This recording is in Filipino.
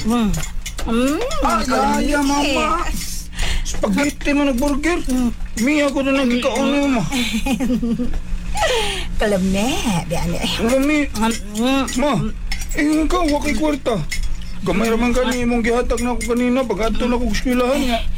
Ay, mama. Spaghetti man nag-burger. Miya ko na nagkikaon niyo, ma. Kalamne, biyan Lami. Ma, ingon ka, wakay kwarta. Gamay raman ka ni imong gihatag na ako kanina pag ato na kong eskwelahan nga.